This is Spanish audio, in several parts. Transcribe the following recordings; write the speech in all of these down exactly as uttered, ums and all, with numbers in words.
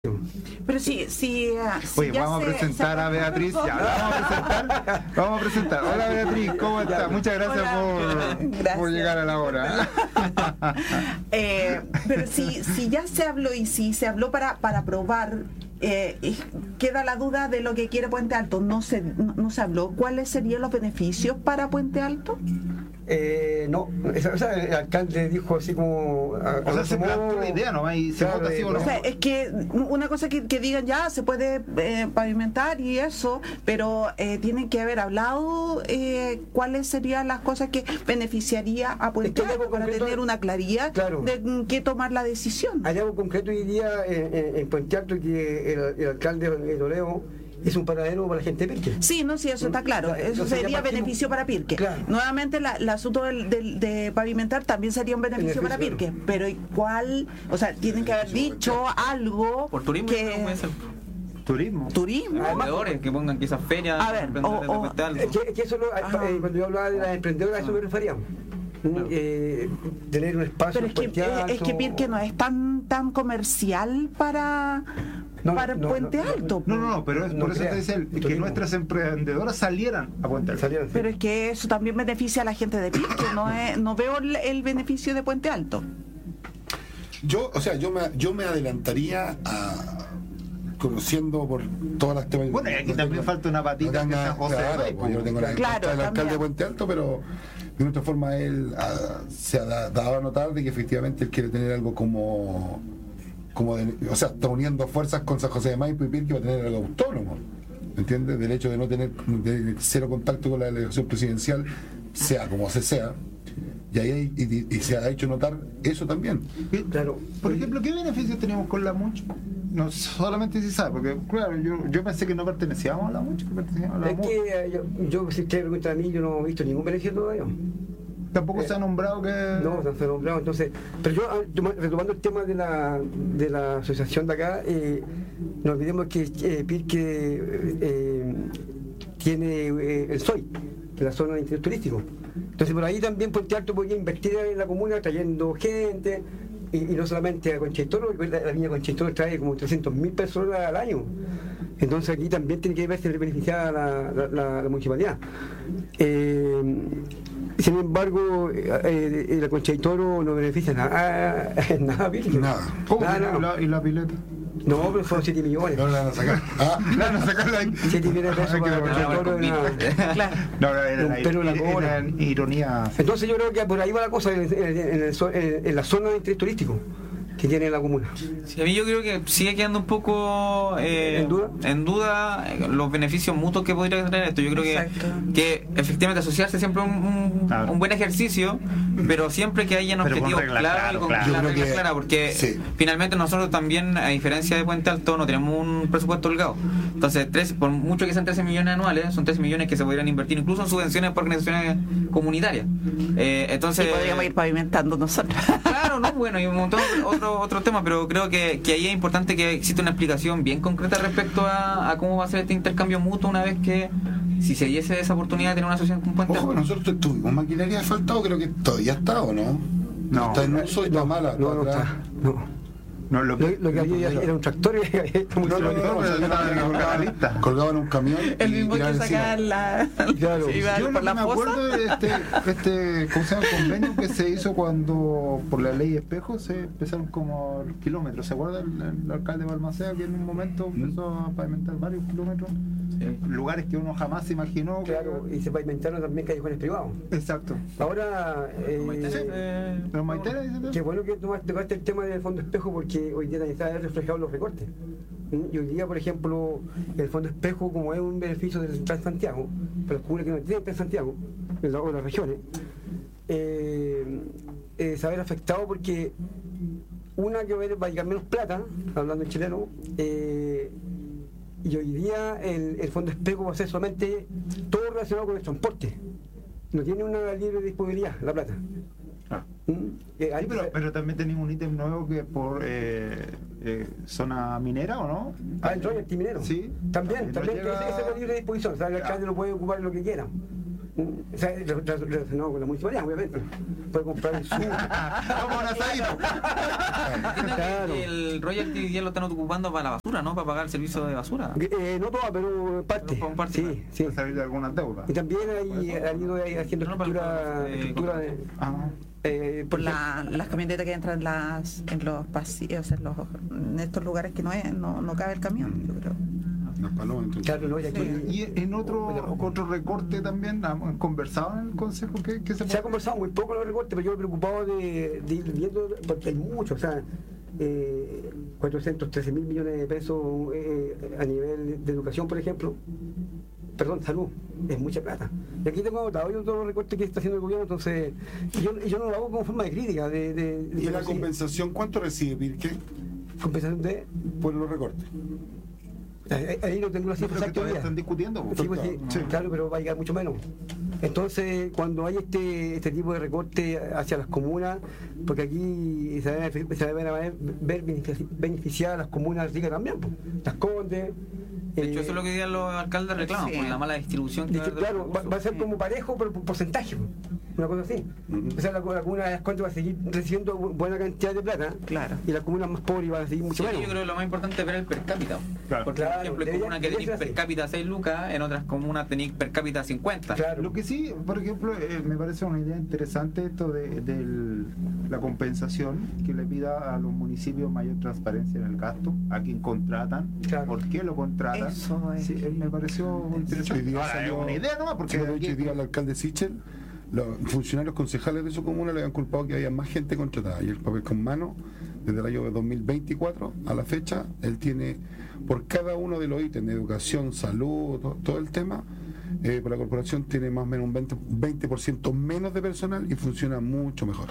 Pero sí, sí. Si Oye, vamos a presentar a Beatriz. Ya, vamos a presentar. Vamos a presentar. Hola Beatriz, ¿cómo estás? Muchas gracias, Hola, por, gracias por llegar a la hora. eh, pero si, si ya se habló y si se habló para, para probar, eh, queda la duda de lo que quiere Puente Alto. No se, no, no se habló. ¿Cuáles serían los beneficios para Puente Alto? Eh, no, o sea, el alcalde dijo así como... O sea, se planteó la idea, ¿no? Y se claro, vota así o no. O sea, es que una cosa que, que digan ya se puede eh, pavimentar y eso, pero eh, tienen que haber hablado eh, cuáles serían las cosas que beneficiaría a Puente Alto para concreto, tener una claridad claro, de qué tomar la decisión. Hay algo concreto hoy día en, en, en Puente Alto que el, el alcalde Loreo es un paradero para la gente de Pirque. Sí, no, sí, eso está claro. Eso sería beneficio para Pirque. Claro. Nuevamente, la, el asunto del, del, de pavimentar también sería un beneficio, beneficio para Pirque. Claro. Pero ¿cuál? O sea, tienen que haber dicho algo por turismo que... Turismo. Turismo. Emprendedores que pongan quizás ferias. A ver, o, o, es que, es que eso lo, eh, cuando yo hablaba de las emprendedoras, a eso me refería. Claro. Eh, tener un espacio. Pero es que, Alto, es que Pirque no es tan tan comercial para no, para no, Puente no, Alto. No, no, no, pero es, no por eso te dice que turismo. Nuestras emprendedoras salieran a Puente Alto. Salieran, sí. Pero es que eso también beneficia a la gente de Pirque, no es, no veo el, el beneficio de Puente Alto. Yo, o sea, yo me yo me adelantaría a conociendo por todas las temas. Bueno, y aquí no también tengo, falta una patita no que San José. Claro, pues, pues, yo tengo la claro, del alcalde de Puente Alto, pero de otra forma él uh, se ha dado a notar de que efectivamente él quiere tener algo como como de, o sea, está uniendo fuerzas con San José de Maipo y Pirque va a tener algo autónomo, ¿entiendes? Del hecho de no tener de cero contacto con la delegación presidencial, sea como se sea. Y ahí y, y se ha hecho notar eso también. Claro. Por ejemplo, ¿qué beneficios tenemos con la Much? No solamente si sabe, porque claro, yo, yo pensé que no pertenecíamos a la Much, que pertenecíamos a la Es Much. que yo, yo, si usted me pregunta a mí, yo no he visto ningún beneficio todavía. Tampoco eh, se ha nombrado que... No, se ha nombrado, entonces... Pero yo, retomando el tema de la, de la asociación de acá, eh, no olvidemos que eh, Pirque eh, tiene eh, el S O I, de la zona de interés turístico. Entonces por ahí también Puente Alto podría invertir en la comuna trayendo gente, y, y no solamente a Conchaitoro, la, la viña Conchaitoro trae como trescientas mil personas al año. Entonces aquí también tiene que verse beneficiada la, la, la, la municipalidad. Eh, sin embargo, eh, eh, la Conchaitoro no beneficia nada, nada, Virgen. Nada. ¿Cómo? Nada, ¿Y, no. la, ¿Y la pileta? No, pero fueron siete millones. No la van a sacar. Ah, la van a sacar la... siete millones de pesos para la Conchaitoro. Claro. No, no, era, la, pero la era, era ironía. Entonces yo creo que por ahí va la cosa en, en, en, el, en, en la zona de interés turístico que tiene la comuna. Sí, a mí yo creo que sigue quedando un poco eh, ¿En duda? en duda los beneficios mutuos que podría tener esto. Yo creo que, que efectivamente asociarse siempre es un, un, claro. un buen ejercicio, pero siempre que haya un pero objetivo claro, claro y con claro. la regla clara, porque sí. finalmente nosotros también, a diferencia de Puente Alto, no tenemos un presupuesto holgado. Entonces, tres, por mucho que sean trece millones anuales, son trece millones que se podrían invertir incluso en subvenciones para organizaciones comunitarias. Eh, entonces, y podríamos ir pavimentando nosotros. Claro, ¿no? Bueno, y un montón de otros otro tema, pero creo que, que ahí es importante que exista una explicación bien concreta respecto a, a cómo va a ser este intercambio mutuo una vez que, si se diese esa oportunidad de tener una asociación con Puente Alto. Ojo, nosotros tuvimos maquinaria de asfaltado, creo que todavía está, ¿o no? No. Está en uso y está mala. No, no está. No. No, lo, que, lo, lo que había era un tractor y no, no, no, no, colgaban un camión. El mismo que sacaba la. Claro. Yo no me acuerdo de este, este ¿cómo se llama? Convenio que se hizo cuando, por la ley Espejo, se empezaron como kilómetros. ¿Se acuerda el, el alcalde de Balmaceda que en un momento empezó a pavimentar varios kilómetros? Sí. Lugares que uno jamás se imaginó. Claro, que... y se pavimentaron también callejones privados. Exacto. Ahora. Eh, eh, ¿Pero Maitena dice qué bueno que tomaste el tema del Fondo Espejo porque hoy día también está reflejado los recortes. Y hoy día, por ejemplo, el Fondo Espejo, como es un beneficio del Central Santiago, para los comunas que no tienen en Santiago, o las regiones, eh, eh, se va a ver afectado porque una que va a llegar menos plata, hablando en chileno, eh, y hoy día el, el Fondo Espejo va a ser solamente todo relacionado con el transporte. No tiene una libre disponibilidad, la plata. Ah. ¿Mm? Eh, sí, pero, pero también tenemos un ítem nuevo que por eh, eh, zona minera, ¿o no? Ah, el royalty minero. Sí. También, también, llega... ese, ese es la libre disposición. O sea, el alcalde lo puede ocupar lo que quiera. O sea, relacionado con la municipalidad, obviamente. Puede comprar el sur. Vamos a claro. El royalty ya lo están ocupando para la basura, ¿no? Para pagar el servicio de basura. Eh, no toda, pero parte. Pero parte sí, sí. Para salir de algunas deudas. Y también hay, han ido haciendo no, estructura, eh, estructura de... Ah. Eh, por la, las camionetas que entran en, las, en los pasillos, en, los, en estos lugares que no, es, no, no cabe el camión, yo creo. Claro, no, y, aquí, y en otro otro recorte también han conversado en el consejo que, que se, se ha conversado muy poco en los recortes, pero yo me he preocupado de, de ir viendo porque hay mucho, o sea, eh, cuatrocientos trece mil millones de pesos eh, a nivel de educación, por ejemplo. Perdón, salud, es mucha plata. Y aquí tengo anotado yo todos los recortes que está haciendo el gobierno, entonces yo, yo no lo hago como forma de crítica. De, de, de ¿Y la compensación cuánto recibe Pirque? ¿Compensación de? Por los recortes. Ahí no tengo la cifra exacta todavía. Están discutiendo. Sí, pues, sí, sí. Claro, pero va a llegar mucho menos. Entonces, cuando hay este este tipo de recorte hacia las comunas, porque aquí se van a, se van a ver beneficiadas las comunas ricas también, pues. Las Condes. De hecho, eh, eso es lo que dirían los alcaldes reclaman, sí. Por la mala distribución que que, claro, va, va a ser como parejo, pero por porcentaje, una cosa así. Uh-huh. O sea, la, la comuna de las Condes va a seguir recibiendo buena cantidad de plata, claro. Y las comunas más pobres van a seguir mucho sí, menos. Yo creo que lo más importante es ver el per cápita. Claro. Porque, claro, por ejemplo, en comunas que tenéis per cápita seis lucas, en otras comunas tenéis per cápita cincuenta. Claro. Lo que sí, por ejemplo, eh, me parece una idea interesante esto de, de el, la compensación, que le pida a los municipios mayor transparencia en el gasto, a quien contratan, claro. Por qué lo contratan. Eso es. Sí, me pareció interesante. Ahora, es una idea nomás, porque de hecho, día al alcalde Sichel, los funcionarios concejales de su comuna le habían culpado que había más gente contratada, y el papel con mano, desde el año dos mil veinticuatro a la fecha, él tiene por cada uno de los ítems de educación, salud, todo, todo el tema, eh, por la corporación tiene más o menos un veinte, veinte por ciento menos de personal y funciona mucho mejor.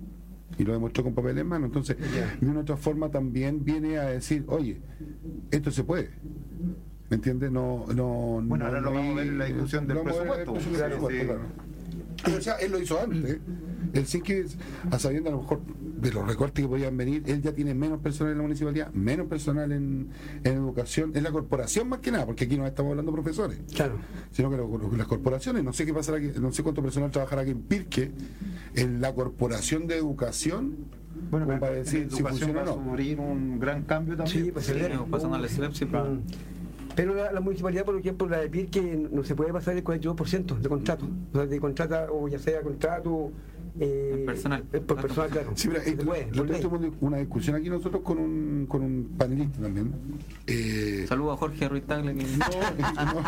Y lo demostró con papel en mano. Entonces, yeah. De una otra forma también viene a decir, oye, esto se puede. ¿Me entiendes? No, no, bueno, no, ahora lo vamos a ver en la discusión del presupuesto. presupuesto claro, sí. Claro. O sea, él lo hizo antes. ¿eh? Él sí que, a sabiendo a lo mejor de los recortes que podían venir, él ya tiene menos personal en la municipalidad, menos personal en, en educación, en la corporación más que nada, porque aquí no estamos hablando de profesores, claro. Sino que lo, lo, las corporaciones, no sé qué pasará aquí, no sé cuánto personal trabajará aquí en Pirque, en la corporación de educación. Bueno, como para decir si funciona o no. Va a sufrir un gran cambio también. Sí, pues sí, pasando a la S L E P, sí, pero... Pero la, la municipalidad, por ejemplo, la de Pirque, no se puede pasar el cuarenta y dos por ciento de contrato. O sea, de contrata, o ya sea contrato. Eh, el personal. Eh, por personal, claro. Sí, pero, eh, puede, tuvimos una discusión aquí nosotros con un, con un panelista también. Eh, Saludos a Jorge Ruiz Tagle. Que, no, no.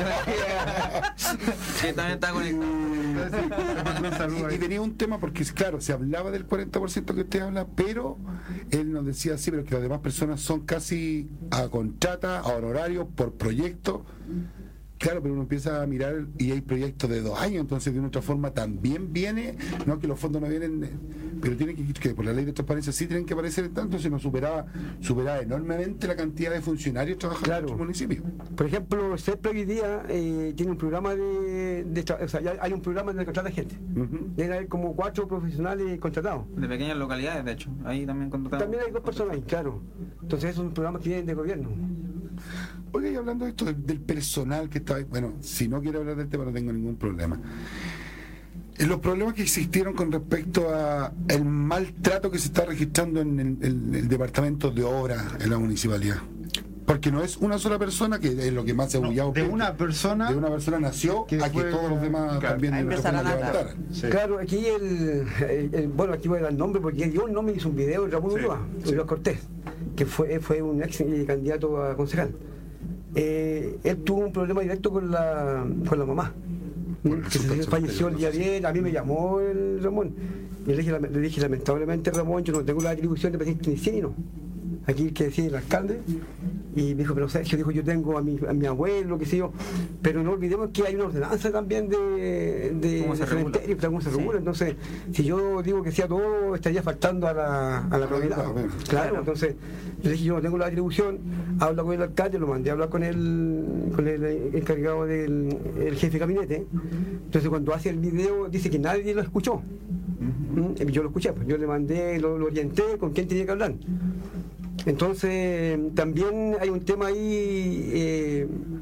que también está conectado. Y, y tenía un tema porque, claro, se hablaba del cuarenta por ciento que usted habla, pero él nos decía sí, pero que las demás personas son casi a contrata, a honorario, por proyecto. Claro, pero uno empieza a mirar y hay proyectos de dos años, entonces de una otra forma también viene, no que los fondos no vienen, pero tiene que, que por la ley de transparencia sí tienen que aparecer en tanto, se nos superaba, superaba enormemente la cantidad de funcionarios trabajando claro. En nuestro municipio. Por ejemplo, CEPRE hoy día eh, tiene un programa de, de, o sea, ya hay un programa de contratar gente. Uh-huh. Deben haber como cuatro profesionales contratados. De pequeñas localidades, de hecho, ahí también contratados. También hay dos personas ahí, claro. Entonces esos son programas que vienen de gobierno. Oiga, y hablando de esto del, del personal que está ahí, bueno, si no quiere hablar del tema no tengo ningún problema. Los problemas que existieron con respecto a el maltrato que se está registrando en el, el, el departamento de obra en la municipalidad. Porque no es una sola persona, que es lo que más se ha bullado. No, de una persona. De una persona nació que a que fue, todos los demás claro, también levantaran. Sí. Claro, aquí el, el, el. Bueno, aquí voy a dar el nombre porque dio un nombre y hizo un video de Ramón Ulloa, sí, Ulloa sí. Cortés, que fue, fue un ex candidato a concejal. Eh, él tuvo un problema directo con la, con la mamá. Bueno, que se falleció el día diez, a mí me llamó el Ramón. Y le dije, le dije lamentablemente, Ramón, yo no tengo la atribución de presidente iniciino. Aquí el que decía el alcalde, y me dijo, pero Sergio, dijo, yo tengo a mi, a mi abuelo, qué sé yo, pero no olvidemos que hay una ordenanza también de, de, ¿Cómo se de cementerio, cómo se regula, sí. Entonces, si yo digo que sea todo, estaría faltando a la, a la propiedad. Claro, claro, entonces, le dije, yo no tengo la atribución, habla con el alcalde, lo mandé a hablar con el, con el encargado del el jefe de gabinete, entonces cuando hace el video dice que nadie lo escuchó. Uh-huh. Yo lo escuché, pues yo le mandé, lo, lo orienté con quién tenía que hablar. Entonces, también hay un tema ahí, eh,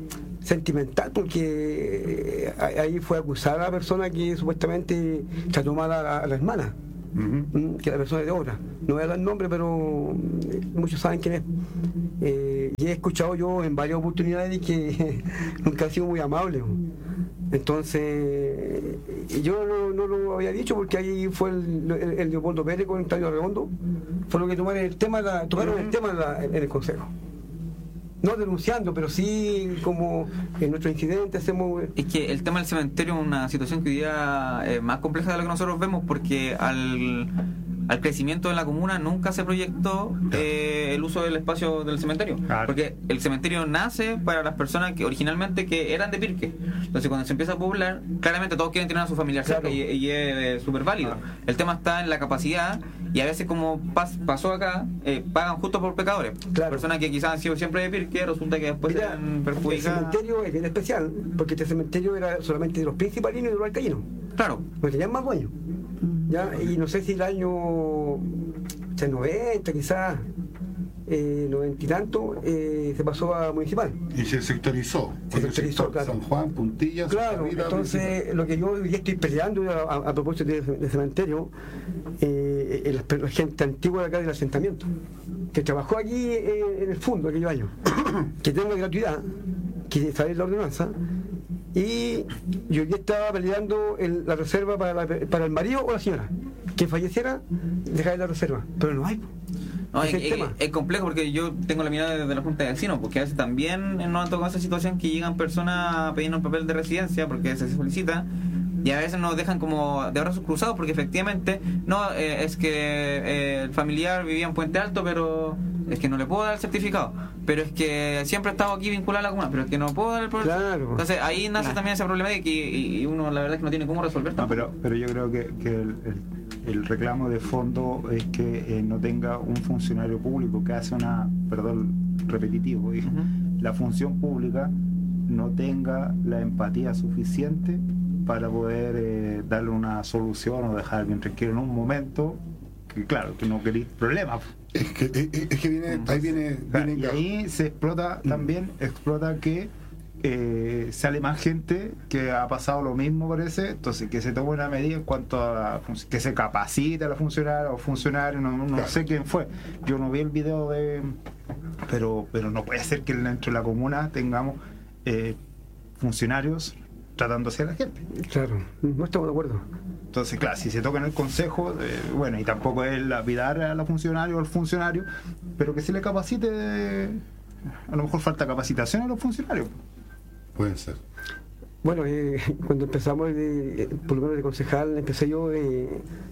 sentimental, porque ahí fue acusada la persona que supuestamente trató mal a la, a la hermana. Uh-huh. Que la persona de obra, no voy a dar el nombre, pero muchos saben quién es. Eh, y he escuchado yo en varias oportunidades que nunca ha sido muy amable. Entonces, yo no, no lo había dicho porque ahí fue el, el, el Leopoldo Pérez con el Octavio Redondo, fue lo que tomaron el tema, la, tomaron el tema en, la, en el Consejo. No denunciando, pero sí como en nuestro incidente hacemos... Es que el tema del cementerio es una situación que hoy día es más compleja de lo que nosotros vemos, porque al, al crecimiento de la comuna nunca se proyectó eh, el uso del espacio del cementerio. Claro. Porque el cementerio nace para las personas que originalmente que eran de Pirque. Entonces cuando se empieza a poblar, claramente todos quieren tener a su familiar cerca, claro. y, y es súper válido. Claro. El tema está en la capacidad, y a veces como pas, pasó acá, eh, pagan justo por pecadores. Claro. Personas que quizás han sido siempre de Pirque, resulta que después se han perjudicado. El cementerio es bien especial, porque este cementerio era solamente de los principalinos y de los alcaínos. Claro. No tenían más dueños. ¿Ya? Y no sé si el año noventa, quizás, eh, noventa y tanto, eh, se pasó a municipal. Y se sectorizó. Se sectorizó, sector, claro. San Juan, Puntillas. Claro, vida, entonces municipal. Lo que yo hoy estoy peleando a, a, a propósito de, de cementerio, eh, eh, la, la gente antigua de acá del asentamiento, que trabajó allí eh, en el fondo aquellos años, que tenga gratuidad, que sabe la ordenanza. Y yo ya estaba peleando el, la reserva para, la, para el marido o la señora que falleciera, dejar la reserva, pero no hay. No, es, es, es complejo, porque yo tengo la mirada desde la Junta de Vecinos, porque a veces también nos han tocado esa situación que llegan personas pidiendo un papel de residencia porque se solicita, y a veces nos dejan como de brazos cruzados, porque efectivamente no eh, es que eh, el familiar vivía en Puente Alto, pero es que no le puedo dar el certificado, pero es que siempre he estado aquí vinculado a la comuna, pero es que no puedo dar el problema. Claro. Entonces ahí nace claro. también ese problema de que y, y uno la verdad es que no tiene cómo resolver. No, pero, pero yo creo que, que el, el, el reclamo de fondo es que eh, no tenga un funcionario público que hace una, perdón, repetitivo, uh-huh. la función pública no tenga la empatía suficiente para poder eh, darle una solución o dejar bien tranquilo en un momento que claro, que no queréis problemas. Es que, es, es que viene, ahí viene, viene y ahí se explota también, explota que eh, sale más gente que ha pasado lo mismo, parece, entonces que se tome una medida en cuanto a que se capacite a la funcionaria o funcionario, no, no claro. sé quién fue, yo no vi el video de pero pero no puede ser que dentro de la comuna tengamos eh, funcionarios tratándose a la gente. Claro, no estamos de acuerdo. Entonces, claro, si se toca en el consejo, eh, bueno, y tampoco es lapidar a la funcionaria o al funcionario, pero que se le capacite, de, a lo mejor falta capacitación a los funcionarios. Puede ser. Bueno, eh, cuando empezamos, de, por lo menos de concejal, empecé yo, eh,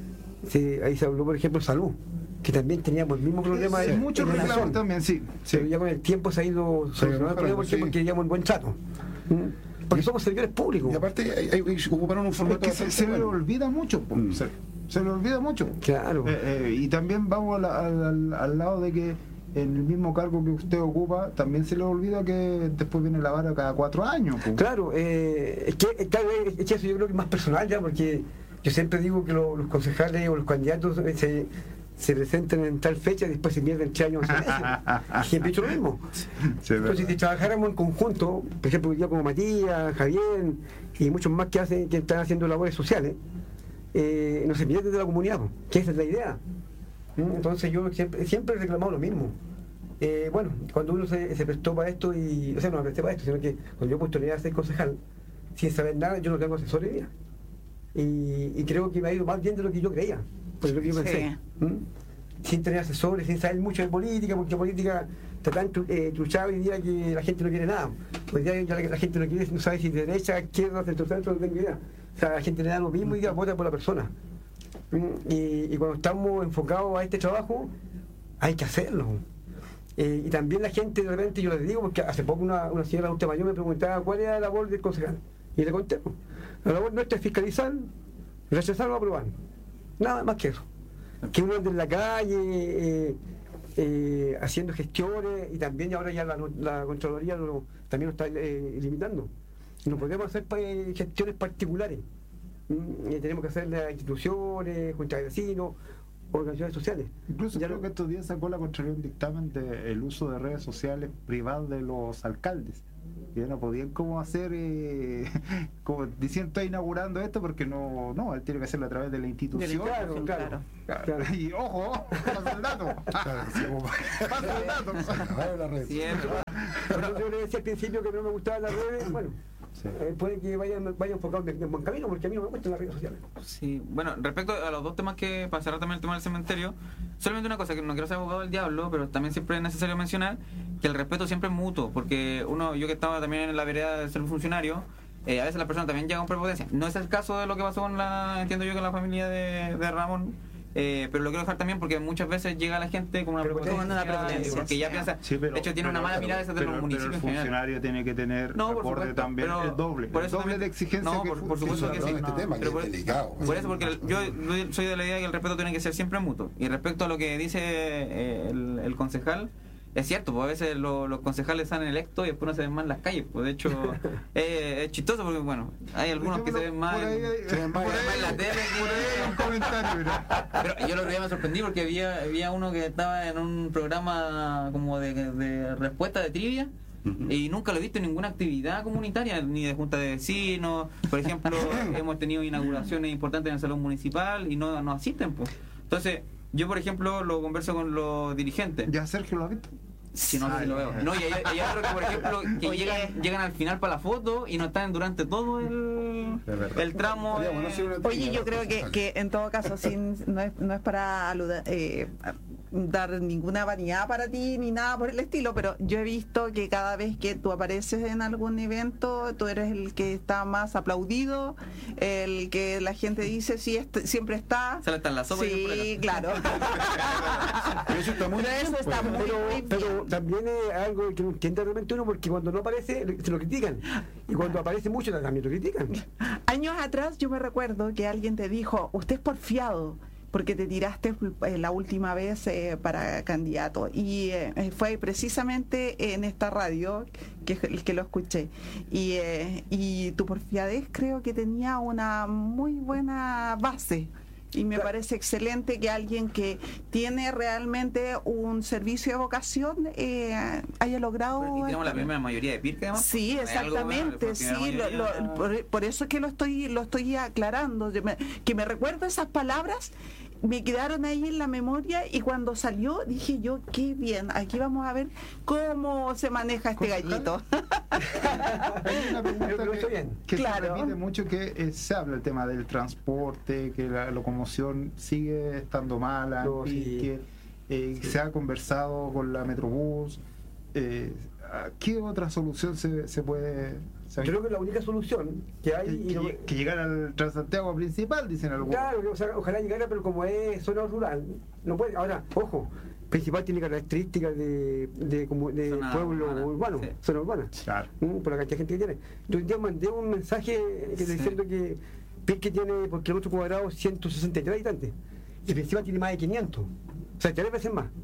se, ahí se habló, por ejemplo, salud, que también teníamos el mismo problema. Sí, de, muchos reclamos también, sí, sí. Pero ya con el tiempo se ha ido solucionando el problema porque, sí. porque teníamos un buen trato. ¿Mm? Porque somos servidores públicos. Y aparte hay, hay, hay, ocuparon un formato... Es que se, se le olvida mucho, mm. se, se le olvida mucho. Claro. Eh, eh, y también vamos al, al, al lado de que en el mismo cargo que usted ocupa, también se le olvida que después viene la vara cada cuatro años. Pues. Claro, eh, es, que, tal vez, es que eso yo creo que es más personal ya, porque yo siempre digo que lo, los concejales o los candidatos se... se presentan en tal fecha y después se pierden tres años en siempre he dicho lo mismo. Sí, entonces si trabajáramos en conjunto, por ejemplo yo como Matías, Javier y muchos más que hacen que están haciendo labores sociales, eh, no se pierden de la comunidad, que esa es la idea. Entonces yo siempre, siempre he reclamado lo mismo. Eh, bueno, cuando uno se, se prestó para esto, y o sea, no me presté para esto, sino que cuando yo oportunidad de ser concejal, sin saber nada, yo no tengo asesoría. Y, y creo que me ha ido más bien de lo que yo creía. Pues lo que yo pensé, sí. ¿Mm? Sin tener asesores, sin saber mucho de política, porque política está tan eh, truchada hoy día que la gente no quiere nada. Hoy día ya la, la gente no quiere, no sabe si de derecha, izquierda, centro, centro, no tengo idea. O sea, la gente le da lo mismo y ya vota por la persona. ¿Mm? Y, y cuando estamos enfocados a este trabajo, hay que hacerlo. Eh, y también la gente, de repente, yo les digo, porque hace poco una, una señora adulta mayor me preguntaba cuál era la labor del concejal. Y le conté, la labor nuestra es fiscalizar, rechazar o aprobar. Nada más que eso. Que uno ande en la calle eh, eh, haciendo gestiones, y también ahora ya la, la Contraloría lo, también lo está eh, limitando. No podemos hacer eh, gestiones particulares. Mm, eh, tenemos que hacerle a instituciones, juntas de vecinos, organizaciones sociales. Incluso ya creo que estos días sacó la Contraloría un dictamen del uso de redes sociales privadas de los alcaldes. Y ya no podían como hacer, eh, como diciendo, estoy inaugurando esto porque no, no, él tiene que hacerlo a través de la institución. Claro, claro. claro. claro. Y ojo, pasa el dato. Claro, sí, pasa el dato. Vaya la red. Siempre. Pero yo le decía al principio que no me gustaban las redes, bueno. Sí. Eh, puede que vayan, vayan enfocados en buen camino, porque a mí no me gustan las redes sociales. Sí, bueno, respecto a los dos temas que, para cerrar también el tema del cementerio, solamente una cosa, que no quiero ser abogado del diablo, pero también siempre es necesario mencionar que el respeto siempre es mutuo, porque uno, yo que estaba también en la vereda de ser funcionario, eh, a veces la persona también llega con prepotencia. No es el caso de lo que pasó con la, entiendo yo, con la familia de, de Ramón. Eh, pero lo quiero dejar también porque muchas veces llega la gente con una prepotencia, porque ya piensa, sí, pero, de hecho tiene pero, una mala mirada esa de los municipios. Pero el funcionario tiene que tener no, acorde supuesto, también pero, el doble, por eso el doble también, de exigencia. No, que por, por supuesto que sí. Este no, tema, pero que por, es delicado. Por eso, porque yo soy de la idea que el respeto tiene que ser siempre mutuo. Y respecto a lo que dice eh, el, el concejal, es cierto, pues a veces lo, los concejales salen electos y después no se ven más en las calles. Pues de hecho, eh, es chistoso porque, bueno, hay algunos que se ven más en la tele. Por ahí un comentario, mira. Pero yo el otro día me sorprendí porque había, había uno que estaba en un programa como de, de respuesta de trivia. Uh-huh. Y nunca lo he visto en ninguna actividad comunitaria, ni de junta de vecinos. Por ejemplo, hemos tenido inauguraciones importantes en el salón municipal y no, no asisten, pues. Entonces, yo, por ejemplo, lo converso con los dirigentes. ¿Ya Sergio lo ha visto? Si no, no sé si lo veo. No, y hay, hay otros que, por ejemplo, que Oye. llegan llegan al final para la foto y no están durante todo el, el tramo. Eh. Oye, yo creo que, que en todo caso, sin, no, es, no es para aludar, eh, dar ninguna vanidad para ti ni nada por el estilo, pero yo he visto que cada vez que tú apareces en algún evento, tú eres el que está más aplaudido, el que la gente dice sí, est- siempre está. Se le está en la sopa. Sí, claro. Pero eso está muy pero eso está muy, pero, muy bien. pero también es algo que no entiende realmente uno, porque cuando no aparece se lo critican, y cuando aparece mucho también lo critican. Años atrás yo me recuerdo que alguien te dijo, usted es porfiado porque te tiraste eh, la última vez eh, para candidato, y eh, fue precisamente en esta radio que, que lo escuché, y, eh, y tu porfiadez creo que tenía una muy buena base. Y me parece excelente que alguien que tiene realmente un servicio de vocación eh, haya logrado... Pero, y tenemos la primera mayoría de Pirque, además. Sí, exactamente, sí, lo, lo, por, por eso es que lo estoy lo estoy aclarando, me, que me recuerdo esas palabras, me quedaron ahí en la memoria, y cuando salió dije yo, qué bien, aquí vamos a ver cómo se maneja este gallito. Hay una pregunta que, que claro. se repite mucho, que eh, se habla el tema del transporte, que la locomoción sigue estando mala, no, y sí. que eh, sí. se ha conversado con la Metrobús. Eh, ¿Qué otra solución se, se puede...? ¿Sabes? Creo que la única solución que hay... Que, y no, que, que llegar al Transantiago principal, dicen algunos. Claro, o sea, ojalá llegara, pero como es zona rural, no puede. Ahora, ojo, principal tiene características de, de, como de zona pueblo urbana, urbano, sí. zona urbana. Claro. ¿Mm? Por la cantidad de gente que tiene. Yo un día mandé un mensaje que sí. diciendo que Pirque tiene por kilómetro cuadrado ciento sesenta y tres habitantes, y el principal tiene más de quinientos, o sea, tres veces más.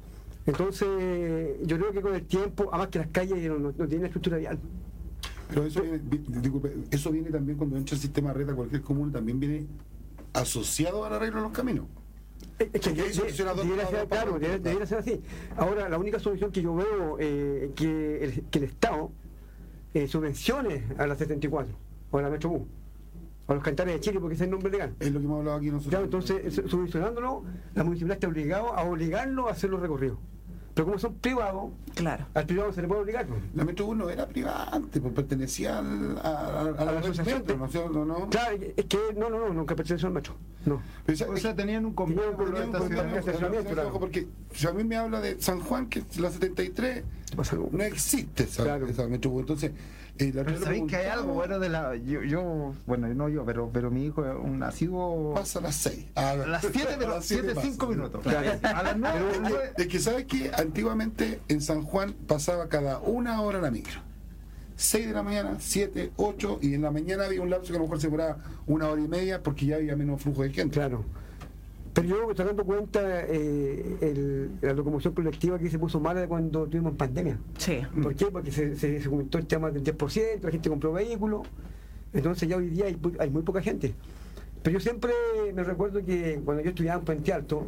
Entonces, yo creo que con el tiempo, además que las calles no, no, no tienen estructura vial. Pero eso viene, disculpe, eso viene también cuando entra el sistema red a cualquier común, también viene asociado al arreglo de los caminos. Es que debería ser, claro, debería ser así. Ahora, la única solución que yo veo eh, que, el, que el Estado eh, subvencione a la setenta y cuatro o a la Metrobús, a los Cantares de Chile, porque ese es el nombre legal. Es lo que hemos hablado aquí nosotros. Claro, entonces, subvencionándolo, la municipalidad está obligada a obligarlo a hacer los recorridos. Pero como son privados, claro, al privado se le puede obligar. La Metrobús no era privada antes, pues pertenecía al, a, a, a, la, a la asociación. Metro, ¿no? ¿no? Claro, es que no, no, no, nunca perteneció al metro. No. Pero, o sea, tenían un convenio con los estacionamientos. Porque si a mí me habla de San Juan, que es la setenta y tres, no existe esa, claro. esa Metrobús. Entonces, eh, la pero sabéis que hay algo bueno de la. Yo, yo, bueno, no yo, pero pero mi hijo es un nacido. Pasa a las seis. A las siete, pero siete, cinco minutos. Claro. A las nueve. Es que sabes que antiguamente en San Juan pasaba cada una hora la micro. seis de la mañana, siete, ocho, y en la mañana había un lapso que a lo mejor se demoraba una hora y media porque ya había menos flujo de gente. Claro. Pero yo me estoy dando cuenta eh, el, la locomoción colectiva que se puso mala cuando tuvimos pandemia. Sí. ¿Por qué? Porque se, se, se aumentó el tema del diez por ciento, la gente compró vehículos, entonces ya hoy día hay, hay muy poca gente. Pero yo siempre me recuerdo que cuando yo estudiaba en Puente Alto,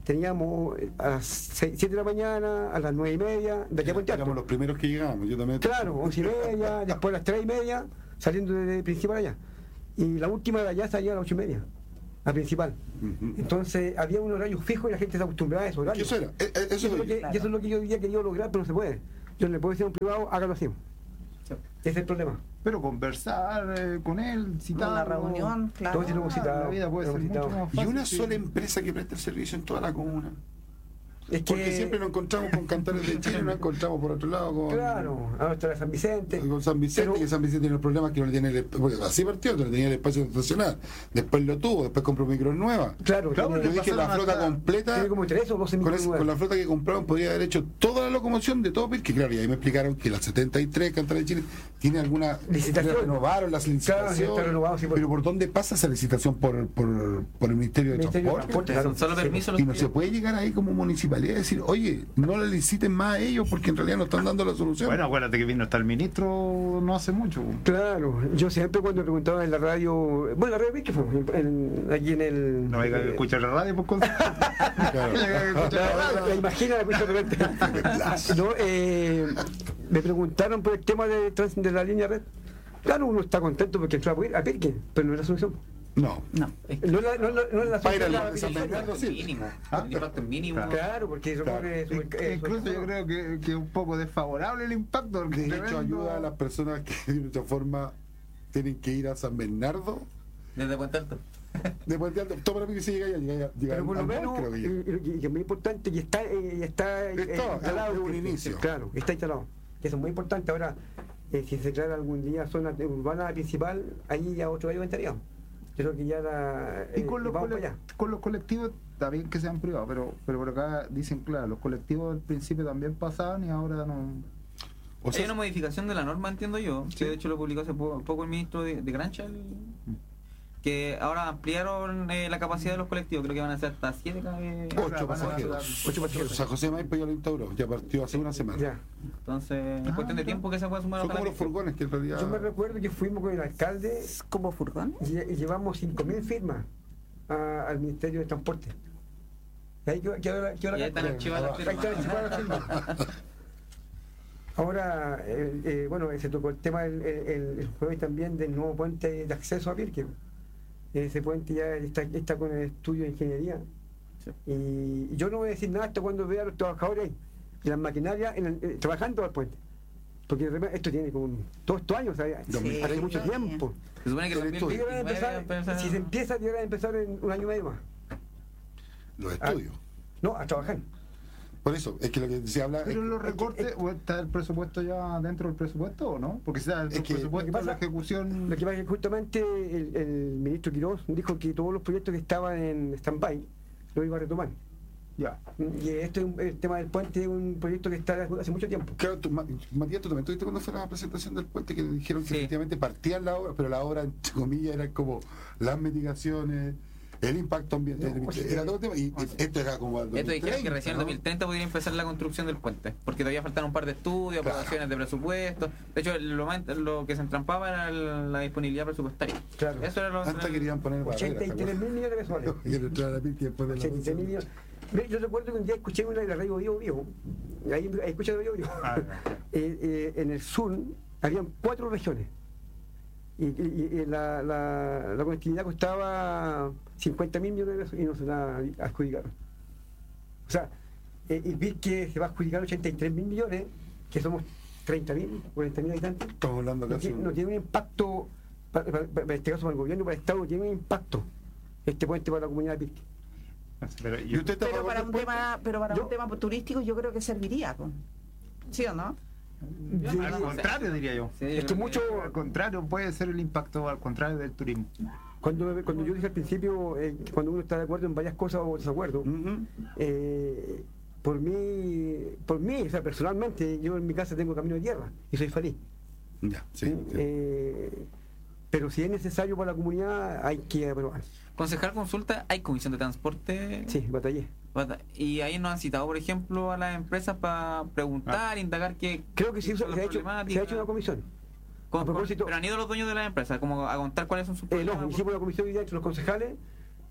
teníamos a las siete de la mañana, a las nueve y media, de aquí a Puente Alto. Éramos los primeros que llegábamos, yo también. Claro, once y media, después a las tres y media, saliendo de principal allá. Y la última de allá salía a las ocho y media, a principal. Uh-huh. Entonces había un horario fijo y la gente se acostumbraba a esos horarios. ¿Qué eso era? Eh, eh, eso y, eso es lo que, claro. y eso es lo que yo había querido lograr, pero no se puede. Yo no le puedo decir a un privado, hágalo así. Sí. Ese es el problema. Pero conversar eh, con él, citar una reunión, claro. Todo lo citado, la vida puede ser mucho más fácil. Y una sola empresa que presta el servicio en toda la comuna. Es que... Porque siempre nos encontramos con Cantores de Chile, nos encontramos por otro lado con... Claro, ahora está San Vicente. Con San Vicente, pero... que San Vicente tiene los problemas que no tiene el... Porque así partió, que no tenía el espacio estacional. Después lo tuvo, después compró micros nuevas. Claro, claro. Yo dije la flota hasta... completa... Tiene como tres o doce micros con, con la flota que compraron podría haber hecho toda la locomoción de todo Pirque. Claro, y ahí me explicaron que la setenta y tres Cantores de Chile tiene alguna... licitación. Renovaron las licitaciones. Claro, sí, renovado, sí, por... Pero ¿por dónde pasa esa licitación? Por, por, por el Ministerio de Ministerio Transporte. De Transporte. Claro. Solo permiso y no se puede llegar ahí como municipalidad y decir, oye, no le liciten más a ellos porque en realidad no están dando la solución. Bueno, acuérdate que vino hasta el ministro no hace mucho. Claro, yo siempre cuando preguntaba en la radio, bueno, la radio Pirque fue en, aquí en el... No hay que eh, escuchar la radio, pues con... Claro. La imagina la escucha de repente. No, eh, me preguntaron por el tema de, de la línea red. Claro, uno está contento porque entró a Pirque, pero no es la solución. No, no. No, no, no, no es la solución. Mínimo. ¿Ah? El impacto es mínimo. Claro, porque eso claro. Es, es, es, incluso yo creo que, que es un poco desfavorable el impacto. De hecho, tremendo. Ayuda a las personas que de mucha forma tienen que ir a San Bernardo. Desde Puente Alto. De Puente Alto. Toma la que se llega allá. Llega, llega pero por lo menos, creo que, y, y es muy importante que está, eh, está, está eh, instalado. Es un inicio. Claro, está instalado. Eso es muy importante. Ahora, eh, si se declara algún día zona urbana principal, ahí ya otro año estaría. Creo que ya la, eh, y con los, cole con los colectivos también que sean privados, pero pero por acá dicen claro, los colectivos al principio también pasaban y ahora no. O sea, hay una modificación de la norma, entiendo yo, sí. Que de hecho lo publicó hace poco, poco el ministro de, de Grancha, el, que ahora ampliaron eh, la capacidad de los colectivos, creo que van a ser hasta siete eh, ocho pasajeros. Ocho pasajeros. San José de Maipo ya lo instauró, ya partió hace una semana. Ya. Entonces, es ah, cuestión de tiempo que se pueda sumar. Son como los furgones que en realidad... Yo me recuerdo que fuimos con el alcalde como furgón y, y llevamos cinco mil firmas a, al Ministerio de Transporte. Y ahí que ahora que ahora están archivadas las firmas. Ahora, eh, eh, bueno, se tocó el tema el, el, el jueves también del nuevo puente de acceso a Pirque. Ese puente ya está, está con el estudio de ingeniería. Sí. Y yo no voy a decir nada hasta cuando vea a los trabajadores ahí, y las maquinarias en el, eh, trabajando al puente. Porque esto tiene como todos estos años, o sea, sí, hace mucho tiempo. Se supone que el estudio, empezar, empezar, si se empieza, tiene que empezar en un año y medio más. Los estudios. Ah, no, a trabajar. Por eso, es que lo que se habla... ¿Pero es los recortes es que, o está el presupuesto ya dentro del presupuesto o no? Porque está el es que, presupuesto pasa, la ejecución... Lo que pasa es que justamente el, el ministro Quirós dijo que todos los proyectos que estaban en stand-by lo iba a retomar. Ya. Y este, el tema del puente es un proyecto que está hace mucho tiempo. Claro, tú, Matías, tú también tuviste cuando fue la presentación del puente que dijeron que sí. Efectivamente partían la obra, pero la obra, entre comillas, era como las mitigaciones... El impacto ambiental no, era todo el tema y esto era como al esto dijeron que recién en ¿no? dos mil treinta podría empezar la construcción del puente porque todavía faltan un par de estudios, claro. Aprobaciones de presupuesto. De hecho lo, más, lo que se entrampaba era el, la disponibilidad presupuestaria. Claro. Eso era lo hasta el, querían poner ochenta y tres mil millones de pesos. ochenta y tres mil millones. Yo recuerdo que un día escuché una de la radio Bio Bio, ahí, ahí escuché la Bio Bio. Ah, eh, eh, en el sur habían cuatro regiones. Y, y, y la, la, la conectividad costaba cincuenta mil millones de pesos y no se la adjudicaron. O sea, eh, y vi que se va a adjudicar ochenta y tres mil millones, que somos treinta mil, cuarenta mil habitantes. Estamos hablando no, casi tiene, no tiene un impacto, para, para, para este caso para el gobierno, para el Estado, no tiene un impacto este puente para la comunidad de Pirque. Pero, ¿y usted pero para, un tema, pero para yo, un tema turístico yo creo que serviría, ¿sí o no? Yo, al contrario diría yo. Sí, es que mucho al contrario puede ser el impacto al contrario del turismo. Cuando, cuando yo dije al principio eh, cuando uno está de acuerdo en varias cosas o desacuerdo, uh-huh. eh, por mí, por mí, o sea, personalmente, yo en mi casa tengo camino de tierra y soy feliz. Ya, sí, sí. Eh, pero si es necesario para la comunidad, hay que aprobar. Concejal, consulta, ¿hay comisión de transporte? Sí, batallé. Y ahí nos han citado, por ejemplo, a las empresas para preguntar, ah. indagar qué. Creo que sí, se ha, hecho, se ha hecho una comisión. Con, con, pero han ido los dueños de las empresas como a contar cuáles son sus problemas. Eh, no, hicimos una comisión hoy día entre los concejales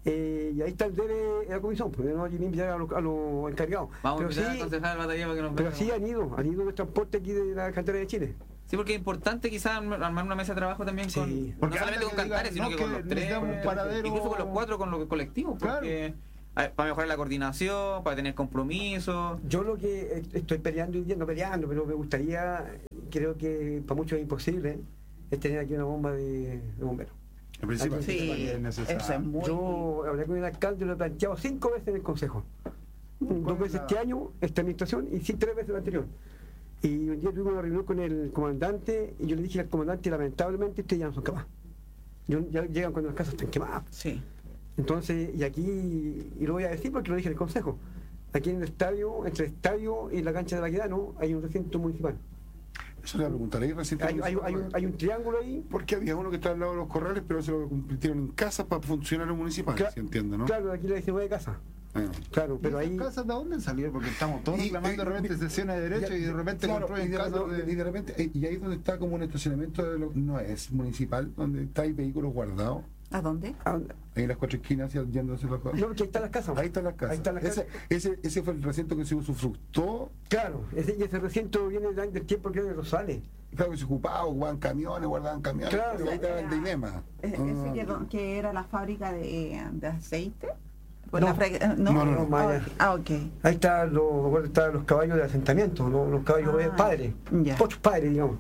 Eh, y ahí está el debe de la comisión, porque no hay que invitar a los, a los encargados. Vamos pero a sí, invitar al concejal Batalla para que nos Pero sí han ido, han ido de transporte aquí de la cantera de Chile. Sí, porque es importante quizás armar una mesa de trabajo también sí. con, porque no solamente con cantares, sino no, que, que con los tres, paradero... incluso con los cuatro, con los colectivos, porque claro. para mejorar la coordinación, para tener compromiso. Yo lo que estoy peleando, no peleando, pero me gustaría, creo que para muchos es imposible, es tener aquí una bomba de, de bomberos. En principio sí, es necesario. Eso es muy... Yo hablé con el alcalde y lo he planteado cinco veces en el consejo. Dos veces la... este año, esta administración, y sí, tres veces la anterior. Y un día tuvimos una reunión con el comandante y yo le dije al comandante, lamentablemente ustedes ya no son capaces. Yo, ya llegan cuando las casas están quemadas. Sí. Entonces, y aquí, y lo voy a decir porque lo dije en el consejo, aquí en el estadio, entre el estadio y la cancha de Baquedano, hay un recinto municipal. Eso le preguntaré recientemente. Hay, hay, hay, un, hay un triángulo ahí. Porque había uno que estaba al lado de los corrales, pero se lo convirtieron en casas para funcionar en municipal, Cla si entiende, ¿no? Claro, aquí le diecinueve casas. Ah. Claro, pero ahí. ¿Casas de dónde han salido? Porque estamos todos reclamando de repente sesiones de derecho y de repente claro, construyen y de, casas. no, de... Y de repente, y ahí donde está como un estacionamiento, de lo, no es municipal, donde está hay vehículos guardados. ¿A dónde? ¿A dónde? Ahí en las cuatro esquinas, yéndose las cosas. No, que ahí están las casas. Ahí están las casas. Ahí están las casas. Ese, ese, ese fue el recinto que se usufructó. Claro, ese, y ese recinto viene del tiempo que de Rosales. Claro que se ocupaba, ocupaban camiones, guardaban camiones. Claro, ahí estaba el de INEMA. Ese ah. que, que era la fábrica de, de aceite. No. La no, no, no, no, no ah, ok. Ahí están los, están los caballos de asentamiento, los, los caballos ah, padres, yeah. pochos padres, digamos.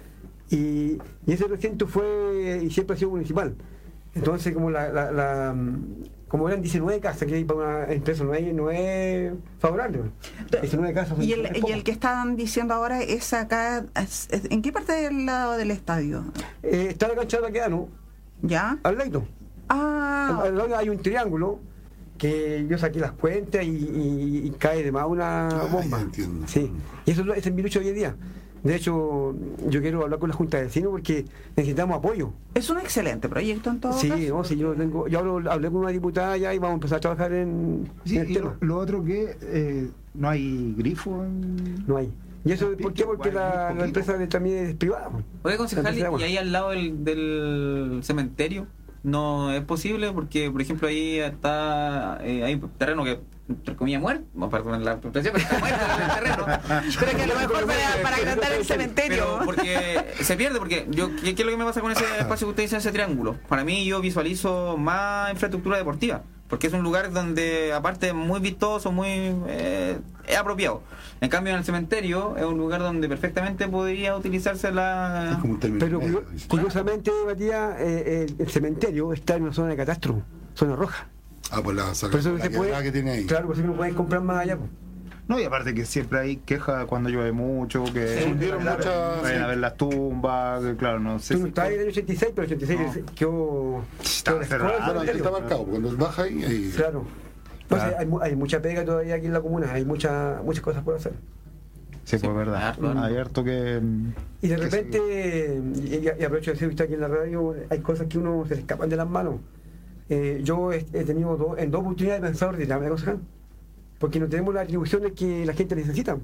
Y, y ese recinto fue y siempre ha sido municipal. Entonces, como la, la, la como eran diecinueve casas que hay para una empresa, no es, no es favorable. diecinueve casas. ¿Y el, y el que están diciendo ahora es acá, es, es, ¿en qué parte del lado del estadio? Eh, está la cancha de Baquedano. ¿Ya? Al lado. Ah. Al, al lado hay un triángulo que yo saqué las cuentas y, y, y cae de más una ah, bomba. Entiendo. Sí. Y eso es en mi lucha hoy en día. De hecho, yo quiero hablar con la Junta de Vecinos porque necesitamos apoyo. Es un excelente proyecto en todo sí, caso. No, sí, yo tengo, yo hablo, hablé con una diputada ya y vamos a empezar a trabajar en, sí, en el y tema. Lo, lo otro que eh, no hay grifo en... No hay. ¿Y eso por qué? Porque la, la empresa de, también es privada. Oye, concejal, ¿y ahí al lado del, del cementerio no es posible? Porque, por ejemplo, ahí está eh, hay un terreno que, entre comillas, muerto. No, perdón la expresión, pero está muerto el terreno. Pero que a lo mejor para, para agrandar el cementerio. Pero porque se pierde, porque yo ¿qué, ¿qué es lo que me pasa con ese espacio que usted dice, ese triángulo? Para mí, yo visualizo más infraestructura deportiva. Porque es un lugar donde, aparte, muy vistoso, muy eh, es apropiado. En cambio, en el cementerio es un lugar donde perfectamente podría utilizarse la... Es como un Pero medio, curiosamente, Matías, eh, el, el cementerio está en una zona de catastro, zona roja. Ah, pues la, por eso la se puede, que tiene ahí. Claro, por eso no pueden comprar más allá. Pues. No, y aparte que siempre hay quejas cuando llueve mucho, que se hundieron muchas... Vayan a ver las tumbas, que claro, no sé. Tú no si estás ahí en el ochenta y seis, pero el ochenta y seis no. quedó... Está cerrado. Bueno, está marcado, cuando baja ahí... ahí... Claro. Pues claro. Hay, hay mucha pega todavía aquí en la comuna, hay mucha, muchas cosas por hacer. Sí, pues verdad. Claro. Hay harto que... Y de repente, sí. y, y aprovecho de decir que está aquí en la radio, hay cosas que uno se le escapan de las manos. Eh, yo he, he tenido do, en dos oportunidades pensado retirarme de concejal, porque no tenemos las atribuciones que la gente necesita.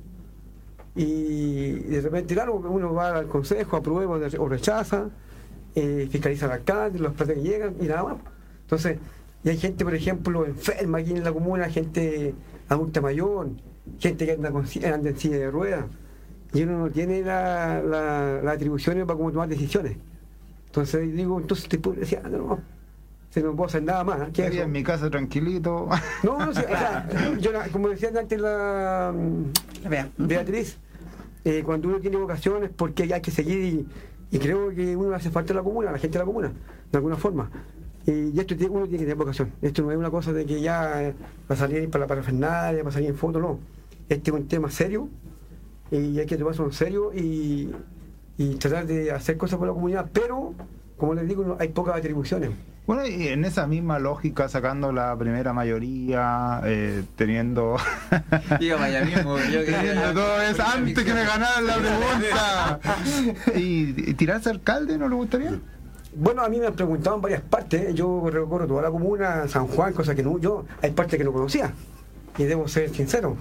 Y de repente, claro, uno va al consejo, aprueba o rechaza, eh, fiscaliza al alcalde, los platos que llegan y nada más. Entonces, y hay gente, por ejemplo, enferma aquí en la comuna, gente adulta mayor, gente que anda, con, anda en silla de ruedas, y uno no tiene las la, la atribuciones para cómo tomar decisiones. Entonces digo, entonces te puedo decir, no, no, si no puedo hacer nada más. ¿Qué es en mi casa tranquilito. No, no, o sea, yo, como decía antes la, la Beatriz, eh, cuando uno tiene vocaciones, porque hay que seguir, y, y creo que uno hace falta a la comuna, a la gente de la comuna, de alguna forma. Y esto uno tiene que tener vocación. Esto no es una cosa de que ya va a salir para la parafernalia, va a salir en foto, no. Este es un tema serio y hay que tomarlo en serio y, y tratar de hacer cosas por la comunidad, pero, como les digo, hay pocas atribuciones. Bueno, y en esa misma lógica, sacando la primera mayoría, eh, teniendo... Digo, vaya mismo, yo que... teniendo todo eso antes que me ganaran la pregunta. y, ¿Y tirarse alcalde no le gustaría? Bueno, a mí me han preguntado en varias partes. Yo recorro toda la comuna, San Juan, cosas que no, yo hay partes que no conocía. Y debo ser sincero.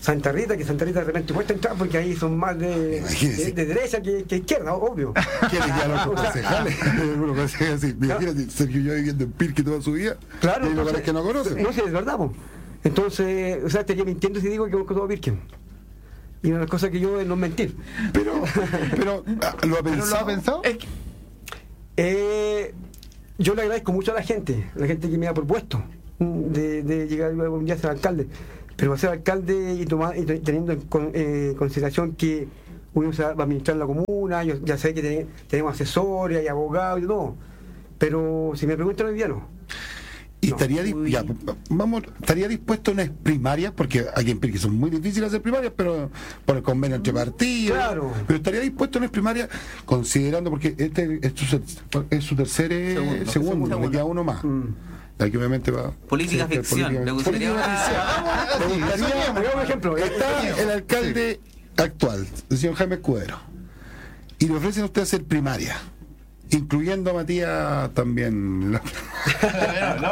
Santa Rita, que Santa Rita de repente cuesta entrar porque ahí son más de, de, de derecha que, que izquierda, obvio. ¿Quiénes ya los concejales? Imagínate, Sergio yo viviendo en Pirque toda su vida. Claro. Y hay lugares que no conocen. No sé, es verdad, po. Entonces, o sea, estaría mintiendo si digo que conozco todo Pirque. Y una de las cosas que yo es no mentir. Pero, pero ¿lo ha pensado? ¿Lo ha pensado? Es que, eh, yo le agradezco mucho a la gente, a la gente que me ha propuesto de, de llegar un día a ser alcalde. Pero va a ser alcalde y, tomar, y teniendo en con, eh, consideración que uno se va a administrar la comuna, yo ya sé que ten, tenemos asesores y abogados y todo. Pero si me preguntan hoy día no. ¿Y no, estaría, ya, vamos, estaría dispuesto en las primarias? Porque aquí en Pirque son muy difíciles hacer primarias, pero por el convenio entre partidos. Claro. Pero estaría dispuesto en las primarias, considerando, porque este es su, es su tercer eh, segundo, segundo, segundo, le queda uno más. Mm. Aquí obviamente va. Política sí, ficción. Política, ¿Le gustaría? Ah, me gustaría, por ejemplo, está el alcalde sí. actual, el señor Jaime Escudero, y le ofrecen a usted hacer primaria, incluyendo a Matías también. No, no,